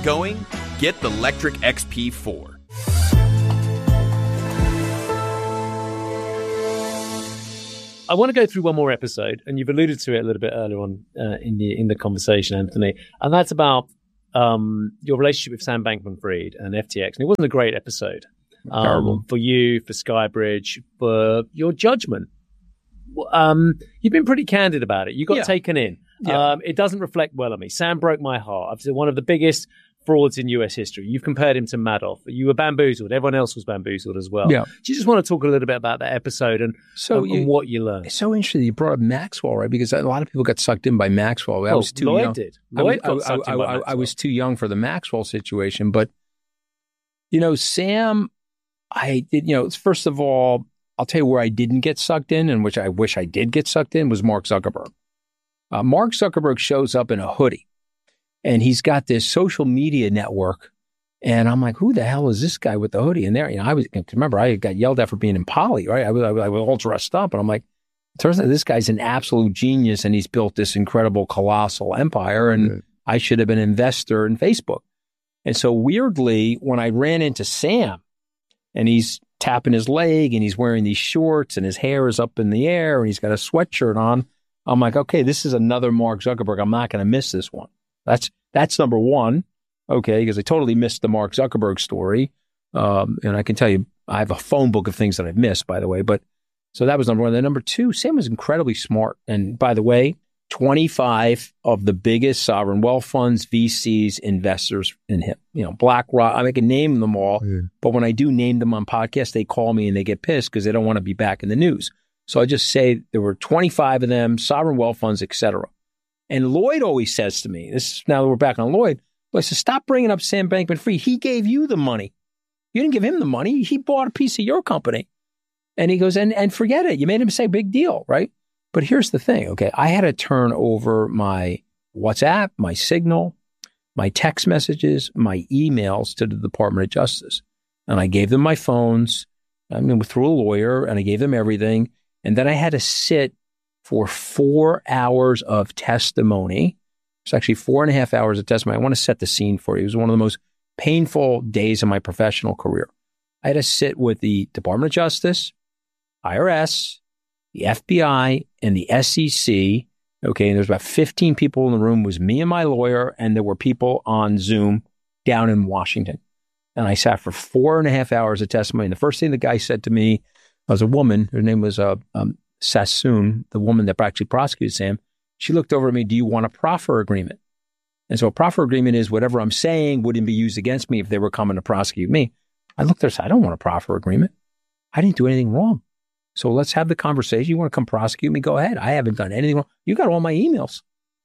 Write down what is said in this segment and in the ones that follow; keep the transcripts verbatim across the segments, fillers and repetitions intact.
going? Get the Lectric X P four. I want to go through one more episode, and you've alluded to it a little bit earlier on uh, in the in the conversation, Anthony, and that's about um, your relationship with Sam Bankman-Fried and F T X. And it wasn't a great episode um, for you, for Skybridge, for your judgment. Um, you've been pretty candid about it. You got Yeah. taken in. Yeah. Um, it doesn't reflect well on me. Sam broke my heart. I've said one of the biggest frauds in U S history. You've compared him to Madoff. You were bamboozled. Everyone else was bamboozled as well. Yeah. Do you just want to talk a little bit about that episode and, So um, you- and what you learned? It's so interesting you brought up Maxwell, right? Because a lot of people got sucked in by Maxwell. I Oh, was too Lloyd young. did. I Lloyd was- got I, sucked I- in by I- I Maxwell. was too young for the Maxwell situation. But, you know, Sam, I did, you know, first of all, I'll tell you where I didn't get sucked in and which I wish I did get sucked in was Mark Zuckerberg. Uh, Mark Zuckerberg shows up in a hoodie and he's got this social media network. And I'm like, who the hell is this guy with the hoodie? And there, you know, I was, remember, I got yelled at for being in poly, right? I was, I was, I was all dressed up. And I'm like, it turns out this guy's an absolute genius and he's built this incredible, colossal empire. And Right. I should have been an investor in Facebook. And so weirdly, when I ran into Sam and he's tapping his leg and he's wearing these shorts and his hair is up in the air and he's got a sweatshirt on, I'm like, okay, this is another Mark Zuckerberg. I'm not going to miss this one. That's that's number one. Okay, because I totally missed the Mark Zuckerberg story. Um, and I can tell you, I have a phone book of things that I've missed, by the way. But so that was number one. Then number two, Sam was incredibly smart. And by the way, twenty-five of the biggest sovereign wealth funds, V Cs, investors in him, you know, BlackRock, I mean, I can name them all. Yeah. But when I do name them on podcasts, they call me and they get pissed because they don't want to be back in the news. So I just say there were twenty-five of them, sovereign wealth funds, et cetera. And Lloyd always says to me, this is now that we're back on Lloyd, I said, stop bringing up Sam Bankman-Fried. He gave you the money. You didn't give him the money. He bought a piece of your company. And he goes, and, and forget it. You made him say big deal, right? But here's the thing, okay? I had to turn over my WhatsApp, my Signal, my text messages, my emails to the Department of Justice. And I gave them my phones, I mean, through a lawyer, and I gave them everything. And then I had to sit for four hours of testimony. It's actually four and a half hours of testimony. I want to set the scene for you. It was one of the most painful days of my professional career. I had to sit with the Department of Justice, I R S, the F B I, and the S E C. Okay, and there's about fifteen people in the room. It was me and my lawyer, and there were people on Zoom down in Washington. And I sat for four and a half hours of testimony. And the first thing the guy said to me was a woman. Her name was uh, um, Sassoon, the woman that actually prosecuted Sam. She looked over at me, do you want a proffer agreement? And so a proffer agreement is whatever I'm saying wouldn't be used against me if they were coming to prosecute me. I looked at her and said, I don't want a proffer agreement. I didn't do anything wrong. So let's have the conversation. You want to come prosecute me? Go ahead. I haven't done anything wrong. You got all my emails.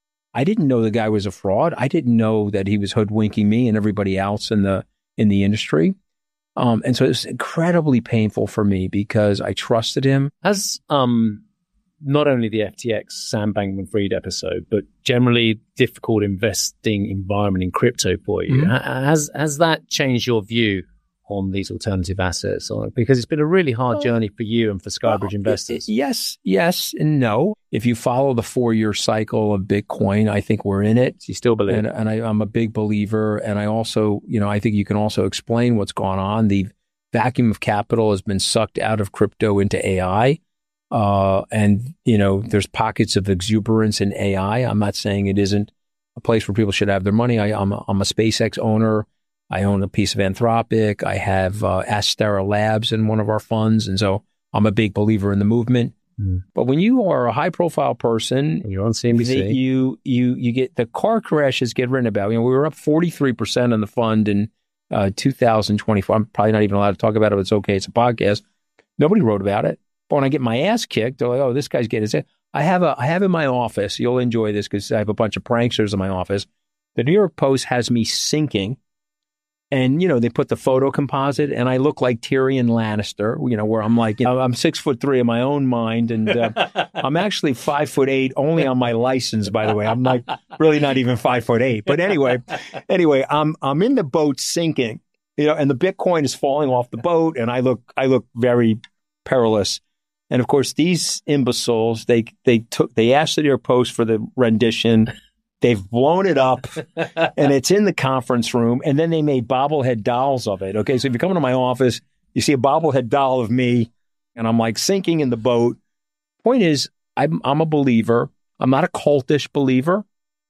I didn't know the guy was a fraud. I didn't know that he was hoodwinking me and everybody else in the in the industry. Um, and so it was incredibly painful for me because I trusted him. Has um, not only the F T X Sam Bankman-Fried episode, but generally difficult investing environment in crypto for you, Mhm. ha- has has that changed your view on these alternative assets? Or, because it's been a really hard Well, journey for you and for Skybridge Well, investors. y- Yes, yes, and no. If you follow the four-year cycle of Bitcoin, I think we're in it. You still believe? And, and I, I'm a big believer. And I also, you know, I think you can also explain what's gone on. The vacuum of capital has been sucked out of crypto into A I. Uh, and, you know, there's pockets of exuberance in A I. I'm not saying it isn't a place where people should have their money. I, I'm, a, I'm a SpaceX owner. I own a piece of Anthropic. I have uh, Astera Labs in one of our funds. And so I'm a big believer in the movement. Mm. But when you are a high profile person, You're on C N B C. that you you you get the car crashes get written about. You know, we were up forty-three percent on the fund in uh, two thousand twenty-four. I'm probably not even allowed to talk about it, but it's okay. It's a podcast. Nobody wrote about it. But when I get my ass kicked, they're like, "Oh, this guy's getting his." I have a I have in my office. You'll enjoy this because I have a bunch of pranksters in my office. The New York Post has me sinking. And, you know, they put the photo composite and I look like Tyrion Lannister, you know, where I'm like, you know, I'm six foot three in my own mind. And uh, I'm actually five foot eight only on my license, by the way. I'm like really not even five foot eight. But anyway, anyway, I'm I'm in the boat sinking, you know, and the Bitcoin is falling off the boat. And I look I look very perilous. And of course, these imbeciles, they they took they asked the New York Post for the rendition. They've blown it up, and it's in the conference room, and then they made bobblehead dolls of it. Okay, so if you come into my office, you see a bobblehead doll of me, and I'm like sinking in the boat. Point is, I'm, I'm a believer. I'm not a cultish believer.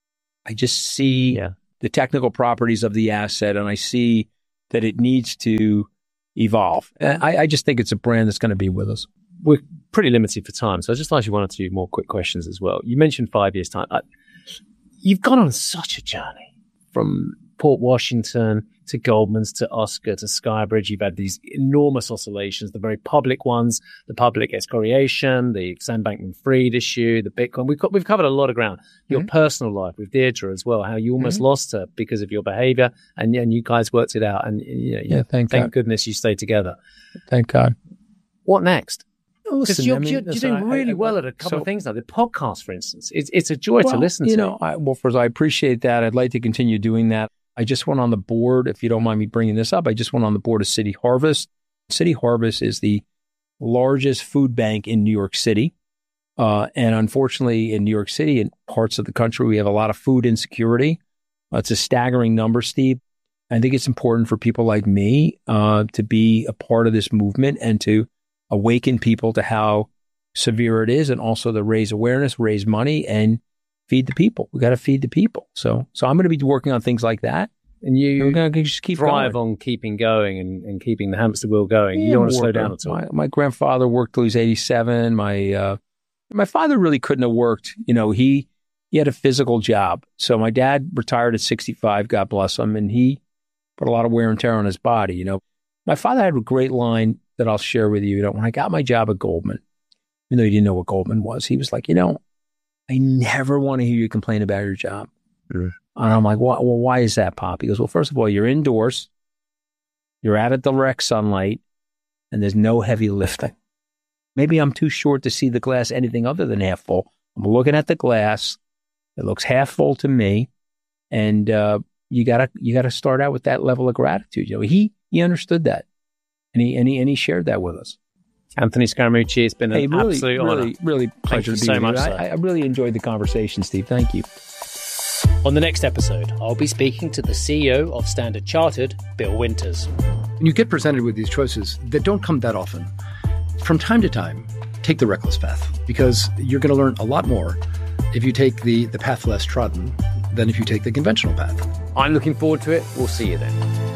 I just see Yeah. the technical properties of the asset, and I see that it needs to evolve. I, I just think it's a brand that's going to be with us. We're pretty limited for time, so I'll just ask you one or two more quick questions as well. You mentioned five years' time. I, you've gone on such a journey from Port Washington to Goldman's to Oscar to Skybridge. You've had these enormous oscillations, the very public ones, the public excoriation, the Sam Bankman-Fried issue, the Bitcoin. We've got, we've covered a lot of ground. Your mm-hmm. personal life with Deirdre as well, how you almost mm-hmm. lost her because of your behavior, and, and you guys worked it out. And you know, yeah, thank, thank God. goodness you stayed together. Thank God. What next? Because you're, I mean, you're, you're doing really I, I, well at a couple so, of things now. The podcast, for instance, it's it's a joy well, to listen to. You know, I, well, first, I appreciate that. I'd like to continue doing that. I just went on the board, if you don't mind me bringing this up, I just went on the board of City Harvest. City Harvest is the largest food bank in New York City. Uh, and unfortunately, in New York City and parts of the country, we have a lot of food insecurity. Uh, it's a staggering number, Steve. I think it's important for people like me uh, to be a part of this movement and to awaken people to how severe it is, and also to raise awareness, raise money, and feed the people. We got to feed the people. So, so I'm going to be working on things like that. And you we're going to just keep thrive going. on keeping going and, and keeping the hamster wheel going. Yeah, you don't want to slow worker. down at all. My, my grandfather worked till he was eighty-seven. My uh, my father really couldn't have worked. You know, he he had a physical job. So my dad retired at sixty-five. God bless him, and he put a lot of wear and tear on his body. You know, my father had a great line that I'll share with you. You know, when I got my job at Goldman, even though he didn't know what Goldman was, he was like, you know, I never want to hear you complain about your job. Mm. And I'm like, well, well, why is that, Pop? He goes, well, first of all, you're indoors, you're out of direct sunlight, and there's no heavy lifting. Maybe I'm too short to see the glass anything other than half full. I'm looking at the glass. It looks half full to me. And uh, you gotta you gotta start out with that level of gratitude. You know, he he understood that. And he, and he, and he shared that with us. Anthony Scaramucci, it's been an hey, really, absolute really, honor. Really, really pleasure Thank to you be so with much, you. I, I really enjoyed the conversation, Steve. Thank you. On the next episode, I'll be speaking to the C E O of Standard Chartered, Bill Winters. And you get presented with these choices that don't come that often. From time to time, take the reckless path, because you're going to learn a lot more if you take the, the path less trodden than if you take the conventional path. I'm looking forward to it. We'll see you then.